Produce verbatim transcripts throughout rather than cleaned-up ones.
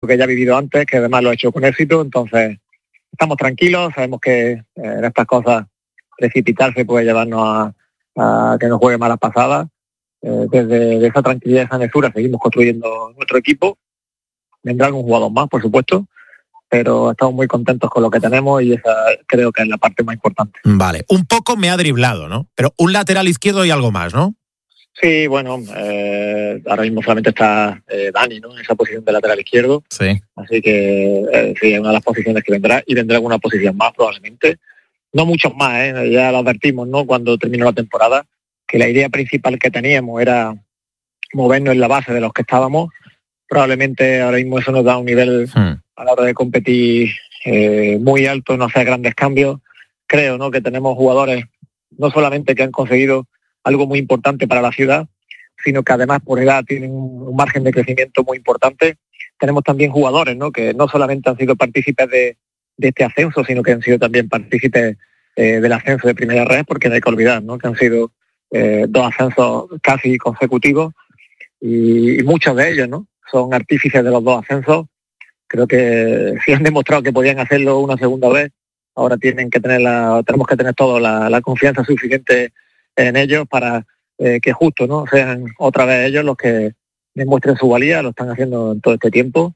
que ya ha vivido antes, que además lo ha hecho con éxito, entonces estamos tranquilos, sabemos que eh, en estas cosas precipitarse puede llevarnos a, a que nos juegue malas pasadas. Eh, desde esa tranquilidad y esa mesura seguimos construyendo nuestro equipo. Vendrá algún jugador más, por supuesto, pero estamos muy contentos con lo que tenemos y esa creo que es la parte más importante. Vale, un poco me ha driblado, ¿no? Pero un lateral izquierdo y algo más, ¿no? Sí, bueno, eh, ahora mismo solamente está eh, Dani, ¿no? En esa posición de lateral izquierdo. Sí. Así que eh, sí, es una de las posiciones que vendrá y vendrá alguna posición más probablemente. No muchos más, ¿eh? Ya lo advertimos, ¿no? Cuando terminó la temporada, que la idea principal que teníamos era movernos en la base de los que estábamos. Probablemente ahora mismo eso nos da un nivel hmm. a la hora de competir eh, muy alto, no hacer grandes cambios. Creo, ¿no? Que tenemos jugadores no solamente que han conseguido algo muy importante para la ciudad, sino que además por edad tienen un margen de crecimiento muy importante. Tenemos también jugadores, ¿no? Que no solamente han sido partícipes de, de este ascenso, sino que han sido también partícipes eh, del ascenso de Primera Red, porque no hay que olvidar, ¿no? Que han sido eh, dos ascensos casi consecutivos y, y muchos de ellos, ¿no? Son artífices de los dos ascensos. Creo que si han demostrado que podían hacerlo una segunda vez, ahora tienen que tener la, tenemos que tener toda la, la confianza suficiente en ellos para eh, que justo, ¿no? Sean otra vez ellos los que demuestren su valía. Lo están haciendo en todo este tiempo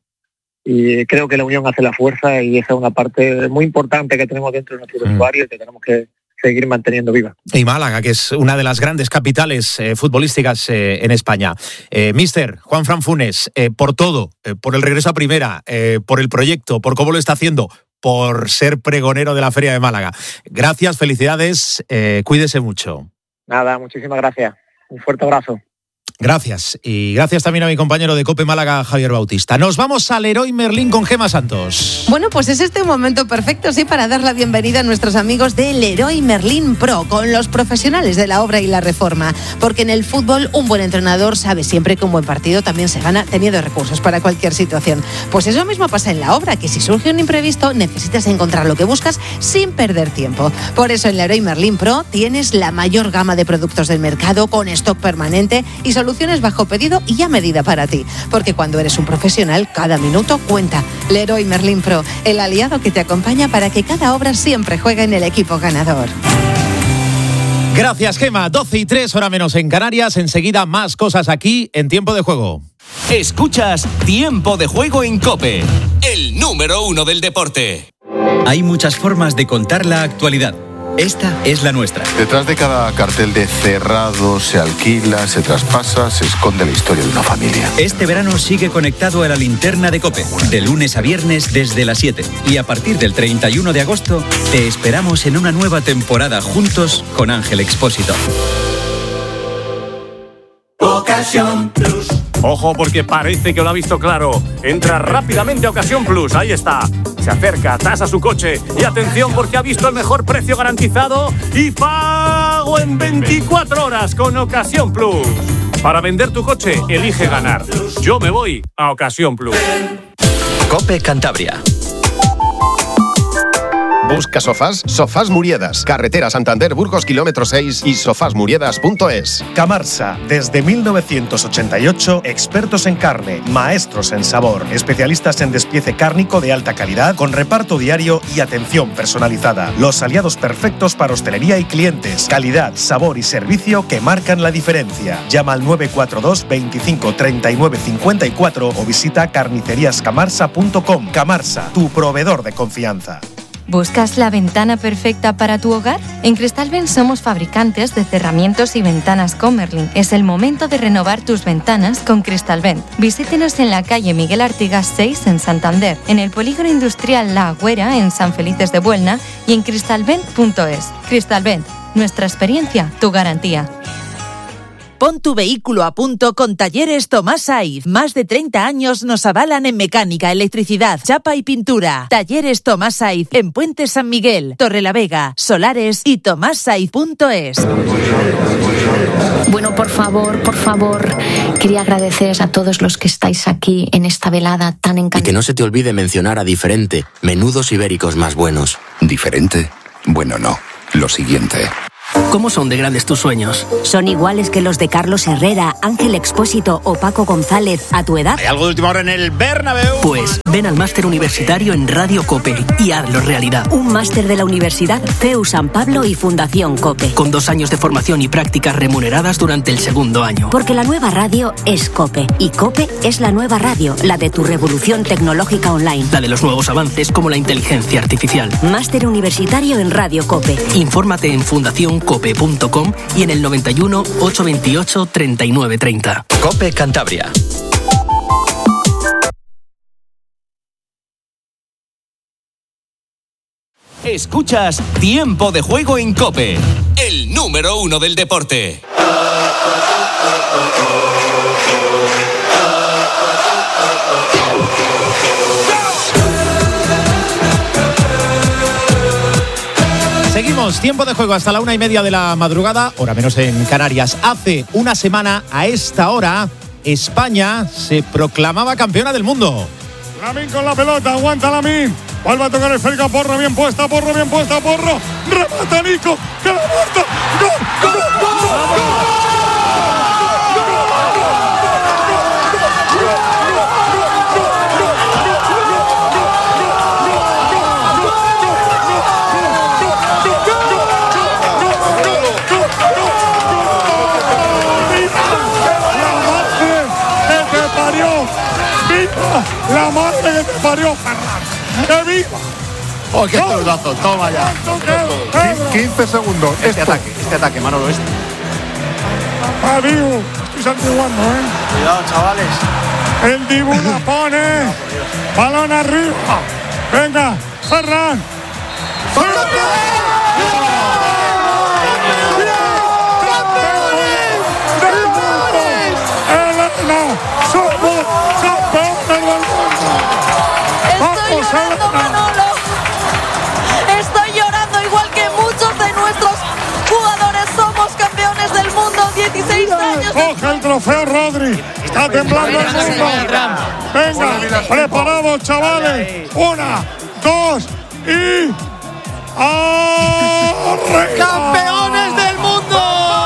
y creo que la unión hace la fuerza y esa es una parte muy importante que tenemos dentro de nuestro usuario y que tenemos que seguir manteniendo viva. Y Málaga, que es una de las grandes capitales eh, futbolísticas eh, en España. Eh, Mister Juanfran Funes, eh, por todo, eh, por el regreso a primera, eh, por el proyecto, por cómo lo está haciendo, por ser pregonero de la Feria de Málaga. Gracias, felicidades, eh, cuídese mucho. Nada, muchísimas gracias. Un fuerte abrazo. Gracias. Y gracias también a mi compañero de COPE Málaga, Javier Bautista. Nos vamos al Leroy Merlin con Gemma Santos. Bueno, pues es este un momento perfecto, sí, para dar la bienvenida a nuestros amigos de Leroy Merlin Pro, con los profesionales de la obra y la reforma. Porque en el fútbol, un buen entrenador sabe siempre que un buen partido también se gana teniendo recursos para cualquier situación. Pues eso mismo pasa en la obra, que si surge un imprevisto, necesitas encontrar lo que buscas sin perder tiempo. Por eso en Leroy Merlin Pro tienes la mayor gama de productos del mercado, con stock permanente y soluciones bajo pedido y a medida para ti. Porque cuando eres un profesional, cada minuto cuenta. Leroy Merlin Pro, el aliado que te acompaña para que cada obra siempre juegue en el equipo ganador. Gracias, Gemma. doce y tres, hora menos en Canarias. Enseguida más cosas aquí en Tiempo de Juego. Escuchas Tiempo de Juego en COPE, el número uno del deporte. Hay muchas formas de contar la actualidad. Esta es la nuestra. Detrás de cada cartel de cerrado, se alquila, se traspasa, se esconde la historia de una familia. Este verano sigue conectado a la linterna de COPE, de lunes a viernes desde las siete. Y a partir del treinta y uno de agosto, te esperamos en una nueva temporada juntos con Ángel Expósito. Ocasión Plus. Ojo, porque parece que lo ha visto claro. Entra rápidamente a Ocasión Plus, ahí está. Se acerca, tasa su coche y atención porque ha visto el mejor precio garantizado y pago en veinticuatro horas con Ocasión Plus. Para vender tu coche, elige ganar. Yo me voy a Ocasión Plus. COPE Cantabria. Busca sofás, Sofás Muriedas, carretera Santander Burgos kilómetro seis y sofás muriedas punto es. Camarsa, desde mil novecientos ochenta y ocho, expertos en carne, maestros en sabor, especialistas en despiece cárnico de alta calidad, con reparto diario y atención personalizada. Los aliados perfectos para hostelería y clientes, calidad, sabor y servicio que marcan la diferencia. Llama al nueve cuatro dos, veinticinco, treinta y nueve cincuenta y cuatro o visita carnicerías camarsa punto com. Camarsa, tu proveedor de confianza. ¿Buscas la ventana perfecta para tu hogar? En Cristalvent somos fabricantes de cerramientos y ventanas Comerlin. Es el momento de renovar tus ventanas con Cristalvent. Visítenos en la calle Miguel Artigas seis en Santander, en el polígono industrial La Agüera en San Felices de Buelna y en cristalvent punto es. Cristalvent, nuestra experiencia, tu garantía. Pon tu vehículo a punto con Talleres Tomás Saiz. Más de treinta años nos avalan en mecánica, electricidad, chapa y pintura. Talleres Tomás Saiz en Puente San Miguel, Torrelavega, Solares y tomás saiz punto es. Bueno, por favor, por favor, quería agradecer a todos los que estáis aquí en esta velada tan encantadora. Y que no se te olvide mencionar a Diferente, menudos ibéricos más buenos. ¿Diferente? Bueno, no. Lo siguiente. ¿Cómo son de grandes tus sueños? ¿Son iguales que los de Carlos Herrera, Ángel Expósito o Paco González a tu edad? ¿Hay algo de última hora en el Bernabéu? Pues ven al máster universitario en Radio COPE y hazlo realidad. Un máster de la Universidad C E U San Pablo y Fundación COPE. Con dos años de formación y prácticas remuneradas durante el segundo año. Porque la nueva radio es COPE. Y COPE es la nueva radio, la de tu revolución tecnológica online. La de los nuevos avances como la inteligencia artificial. Máster universitario en Radio COPE. Infórmate en fundación cope punto com y en el noventa y uno, ochocientos veintiocho, treinta y nueve treinta. COPE Cantabria. Escuchas Tiempo de Juego en COPE, el número uno del deporte. Seguimos, tiempo de juego hasta la una y media de la madrugada, hora menos en Canarias. Hace una semana, a esta hora, España se proclamaba campeona del mundo. Lamín con la pelota, aguanta Lamín. Vuelve a tocar esférica, Porro bien puesta, Porro bien puesta, Porro. Remata Nico, que la mata. ¡Gol, gol, gol, gol! La madre que te parió, Ferran. ¡Que viva! ¡Oh, qué zurdazo! Toma ya. quince segundos. Este Esto. ataque, este ataque, Manolo, este. ¡Ah, Dibu! Estoy santiguando, ¿eh? Cuidado, chavales. El Dibu la pone. Balón arriba. Venga, Ferran. ¡Elena! ¡Somos campeones del mundo! Estoy llorando, Manolo. Estoy llorando igual que muchos de nuestros jugadores. Somos campeones del mundo. dieciséis años. Coge el trofeo, Rodri. Está temblando el mundo. Venga, preparados, chavales. Una, dos y... ¡arriba! ¡Campeones del mundo!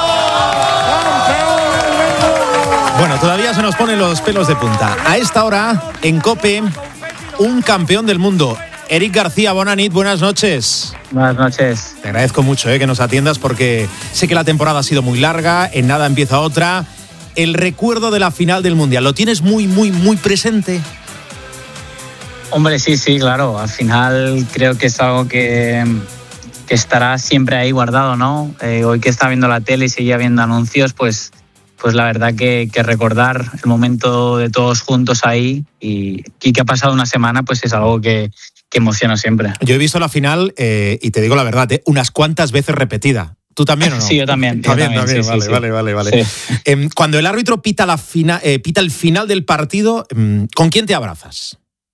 Bueno, todavía se nos ponen los pelos de punta. A esta hora, en COPE, un campeón del mundo. Eric García, bona nit, buenas noches. Buenas noches. Te agradezco mucho eh, que nos atiendas porque sé que la temporada ha sido muy larga, en nada empieza otra. El recuerdo de la final del Mundial, ¿lo tienes muy, muy, muy presente? Hombre, sí, sí, claro. Al final creo que es algo que, que estará siempre ahí guardado, ¿no? Eh, hoy que está viendo la tele y seguía viendo anuncios, pues... pues la verdad que, que recordar el momento de todos juntos ahí y, y que ha pasado una semana, pues es algo que, que emociona siempre. Yo he visto la final, eh, y te digo la verdad, eh, unas cuantas veces repetida. ¿Tú también o no? Sí, yo también. También, yo también, también. sí, vale, sí, vale, sí. vale, vale, Sí. eh, cuando el árbitro pita, la fina, eh, pita el final del partido, ¿con quién te abrazas?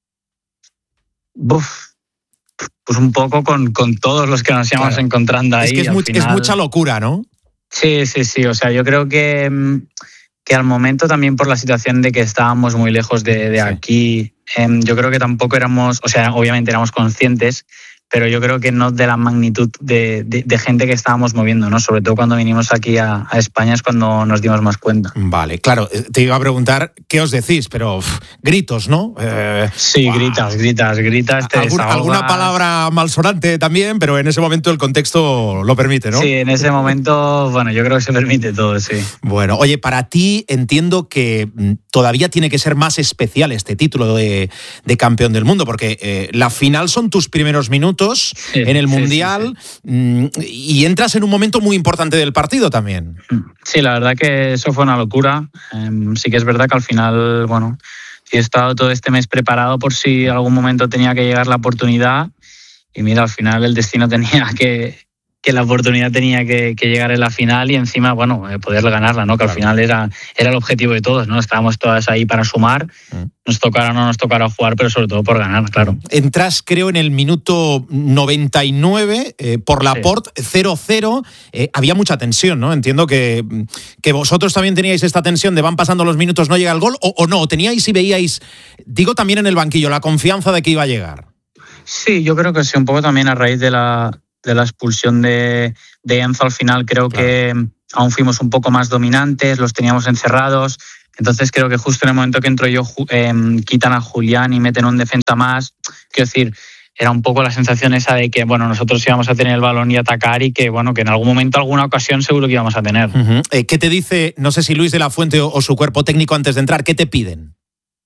Buf, pues un poco con, con todos los que nos íbamos claro. encontrando ahí. Es que es, al muy, final... es mucha locura, ¿no? Sí, sí, sí. O sea, yo creo que... que al momento también por la situación de que estábamos muy lejos de, de sí. aquí, eh, yo creo que tampoco éramos, o sea, obviamente éramos conscientes, pero yo creo que no de la magnitud de, de, de gente que estábamos moviendo, ¿no? Sobre todo cuando vinimos aquí a, a España es cuando nos dimos más cuenta. Vale, claro, te iba a preguntar qué os decís, pero uf, gritos, ¿no? Eh, sí, wow. gritas, gritas, gritas. Te ¿Algún, alguna palabra malsonante también, pero en ese momento el contexto lo permite, ¿no? Sí, en ese momento, bueno, yo creo que se permite todo, sí. Bueno, oye, para ti entiendo que todavía tiene que ser más especial este título de, de campeón del mundo, porque eh, la final son tus primeros minutos sí, en el Mundial sí, sí, sí. y entras en un momento muy importante del partido también. Sí, la verdad que eso fue una locura. Eh, sí que es verdad que al final, bueno, sí he estado todo este mes preparado por si algún momento tenía que llegar la oportunidad y mira, al final el destino tenía que... que la oportunidad tenía que, que llegar en la final y encima, bueno, poder ganarla, ¿no? Que claro. al final era, era el objetivo de todos, ¿no? Estábamos todas ahí para sumar, mm. nos tocara o no nos tocara jugar, pero sobre todo por ganar, claro. Entras, creo, en el minuto noventa y nueve, eh, por Laporte, sí. cero cero, eh, había mucha tensión, ¿no? Entiendo que, que vosotros también teníais esta tensión de van pasando los minutos, no llega el gol, o, o no, teníais y veíais, digo también en el banquillo, la confianza de que iba a llegar. Sí, yo creo que sí, un poco también a raíz de la... de la expulsión de, de Enzo, al final creo claro. que aún fuimos un poco más dominantes, los teníamos encerrados. Entonces creo que justo en el momento que entro yo eh, quitan a Julián y meten un defensa más. Quiero decir, era un poco la sensación esa de que bueno, nosotros íbamos a tener el balón y atacar y que bueno, que en algún momento, alguna ocasión seguro que íbamos a tener. Uh-huh. Eh, ¿Qué te dice, no sé si Luis de la Fuente o, o su cuerpo técnico antes de entrar, qué te piden?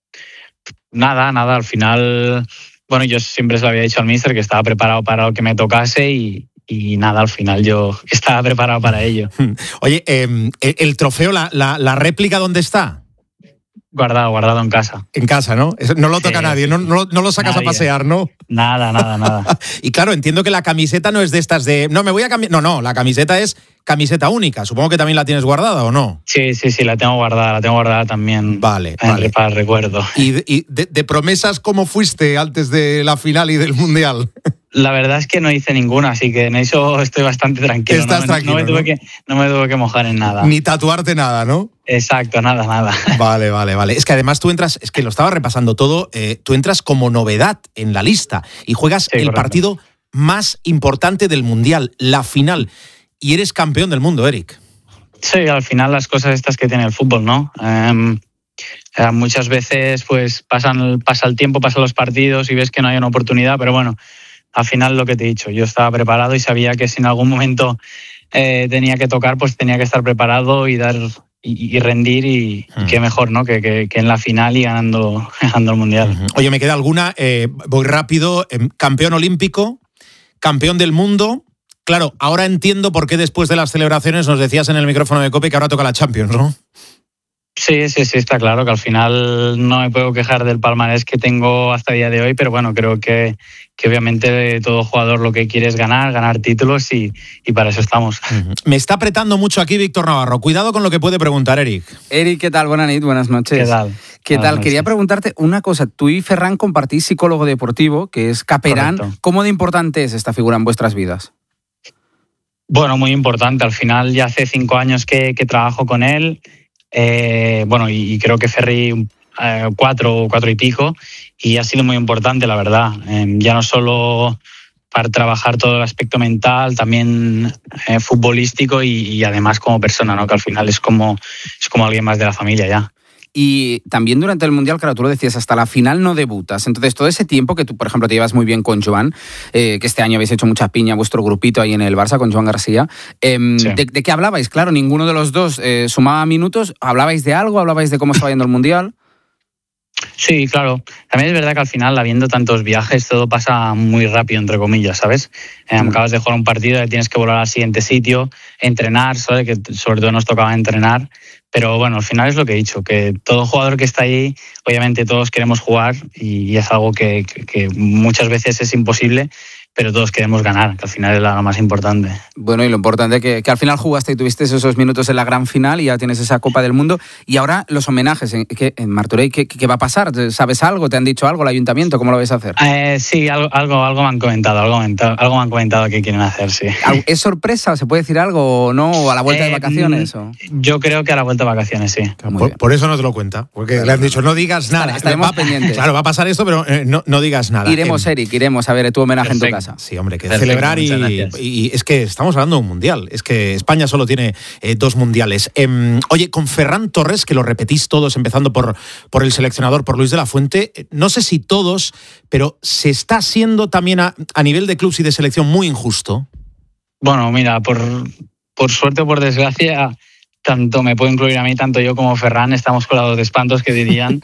Nada, nada, al final, bueno, yo siempre se lo había dicho al míster que estaba preparado para lo que me tocase y, y nada, al final yo estaba preparado para ello. Oye, eh, el trofeo, la, la, la réplica, ¿dónde está? Guardado, guardado en casa. En casa, ¿no? No lo toca sí, nadie, no, no, no lo sacas nadie. A pasear, ¿no? Nada, nada, nada. Y claro, entiendo que la camiseta no es de estas de... No, me voy a cambiar... No, no, la camiseta es camiseta única. Supongo que también la tienes guardada, ¿o no? Sí, sí, sí, la tengo guardada, la tengo guardada también. Vale, en, vale. Para el recuerdo. ¿Y, y de, de promesas cómo fuiste antes de la final y del Mundial? La verdad es que no hice ninguna, así que en eso estoy bastante tranquilo. Estás no, tranquilo, no, me tuve ¿no? que, no me tuve que mojar en nada. Ni tatuarte nada, ¿no? Exacto, nada, nada. Vale, vale, vale. Es que además tú entras, es que lo estaba repasando todo, eh, tú entras como novedad en la lista y juegas sí, el correcto. Partido más importante del Mundial, la final. Y eres campeón del mundo, Eric. Sí, al final las cosas estas que tiene el fútbol, ¿no? Eh, eh, muchas veces pues pasan, pasa el tiempo, pasan los partidos y ves que no hay una oportunidad, pero bueno, al final lo que te he dicho, yo estaba preparado y sabía que si en algún momento eh, tenía que tocar, pues tenía que estar preparado y dar y, y rendir y, uh-huh. y qué mejor, ¿no? Que, que, que en la final y ganando, ganando el Mundial. Uh-huh. Oye, me queda alguna, eh, voy rápido, eh, campeón olímpico, campeón del mundo. Claro, ahora entiendo por qué después de las celebraciones nos decías en el micrófono de COPE que ahora toca la Champions, ¿no? Sí, sí, sí, está claro que al final no me puedo quejar del palmarés que tengo hasta el día de hoy, pero bueno, creo que, que obviamente todo jugador lo que quiere es ganar, ganar títulos y, y para eso estamos. Uh-huh. Me está apretando mucho aquí Víctor Navarro. Cuidado con lo que puede preguntar Eric. Eric, ¿qué tal? Buenas noches, buenas noches. ¿Qué tal? ¿Qué Buenas tal? noches. Quería preguntarte una cosa. Tú y Ferran compartís psicólogo deportivo, que es Caperán. Correcto. ¿Cómo de importante es esta figura en vuestras vidas? Bueno, muy importante. Al final ya hace cinco años que, que trabajo con él. Eh, bueno, y, y creo que Ferri eh, cuatro, cuatro y pico, y ha sido muy importante, la verdad. Eh, ya no solo para trabajar todo el aspecto mental, también eh, futbolístico y, y además como persona, ¿no? Que al final es como, es como alguien más de la familia ya. Y también durante el Mundial, claro, tú lo decías, hasta la final no debutas. Entonces, todo ese tiempo que tú, por ejemplo, te llevas muy bien con Joan, eh, que este año habéis hecho mucha piña, vuestro grupito ahí en el Barça con Joan García, eh, sí. de, ¿de qué hablabais? Claro, ninguno de los dos eh, sumaba minutos. ¿Hablabais de algo? ¿Hablabais de cómo estaba yendo el Mundial? Sí, claro. También es verdad que al final, habiendo tantos viajes, todo pasa muy rápido, entre comillas, ¿sabes? Eh, mm. Acabas de jugar un partido, tienes que volar al siguiente sitio, entrenar, ¿sabes? Que sobre todo nos tocaba entrenar. Pero bueno, al final es lo que he dicho, que todo jugador que está ahí, obviamente todos queremos jugar y es algo que, que, que muchas veces es imposible, pero todos queremos ganar, que al final es lo más importante. Bueno, y lo importante es que, que al final jugaste y tuviste esos minutos en la gran final y ya tienes esa Copa del Mundo. Y ahora los homenajes en, en Martorell, ¿qué, ¿qué va a pasar? ¿Sabes algo? ¿Te han dicho algo el ayuntamiento? ¿Cómo lo vais a hacer? Eh, sí, algo, algo, algo me han comentado, algo, algo me han comentado que quieren hacer, sí. ¿Es sorpresa? ¿Se puede decir algo o no? ¿O a la vuelta eh, de vacaciones? ¿o? Yo creo que a la vuelta de vacaciones, sí. Por, por eso no te lo cuenta, porque claro, le han dicho no digas nada. Estaremos va, pendientes. Claro, va a pasar esto, pero eh, no, no digas nada. Iremos, eh, Eric, iremos a ver tu homenaje Perfecto. En tu casa. Sí, hombre, que Perfecto, celebrar y, y es que estamos hablando de un mundial. Es que España solo tiene eh, dos mundiales. Eh, oye, con Ferran Torres, que lo repetís todos, empezando por, por el seleccionador, por Luis de la Fuente, no sé si todos, pero se está haciendo también a, a nivel de clubs y de selección muy injusto. Bueno, mira, por, por suerte o por desgracia, tanto me puedo incluir a mí, tanto yo como Ferran, estamos colados de espantos, que dirían.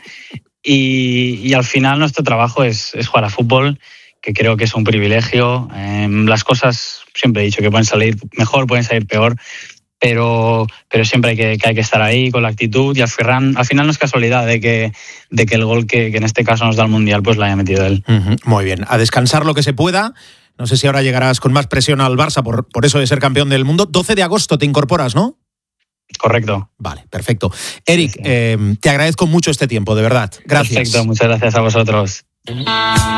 y, y al final nuestro trabajo es, es jugar a fútbol, que creo que es un privilegio. Eh, las cosas, siempre he dicho que pueden salir mejor, pueden salir peor, pero, pero siempre hay que, que hay que estar ahí con la actitud. Y al, Ferran, al final no es casualidad de que, de que el gol que, que en este caso nos da el Mundial pues lo haya metido él. Uh-huh. Muy bien, a descansar lo que se pueda. No sé si ahora llegarás con más presión al Barça por, por eso de ser campeón del mundo. doce de agosto te incorporas, ¿no? Correcto. Vale, perfecto. Eric, sí, sí. Eh, te agradezco mucho este tiempo, de verdad. Gracias. Perfecto, muchas gracias a vosotros.